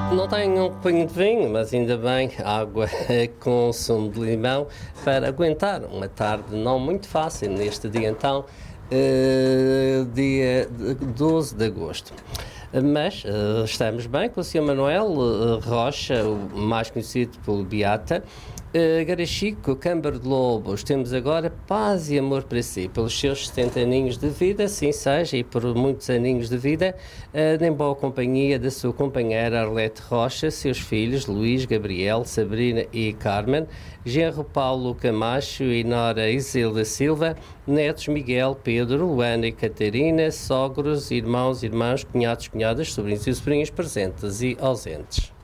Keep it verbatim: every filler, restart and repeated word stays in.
Não tenho um copinho de vinho, mas ainda bem, água com sumo de limão para aguentar uma tarde não muito fácil neste dia então, uh, dia doze de agosto. Mas uh, estamos bem com o senhor Manuel uh, Rocha, o mais conhecido pelo Beata. Uh, Garachico, Câmara de Lobos, temos agora paz e amor para si, pelos seus setenta aninhos de vida, assim seja, e por muitos aninhos de vida, uh, em boa companhia da sua companheira Arlete Rocha, seus filhos Luís, Gabriel, Sabrina e Carmen, genro Paulo Camacho e nora Isilda Silva, netos Miguel, Pedro, Luana e Catarina, sogros, irmãos, irmãs, cunhados, cunhadas, sobrinhos e sobrinhas presentes e ausentes.